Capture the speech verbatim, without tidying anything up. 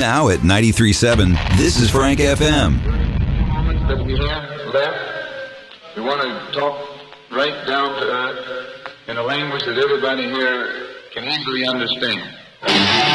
Now at ninety-three point seven, this is Frank F M. Moments that we have left, we want to talk right down to earth in a language that everybody here can easily understand.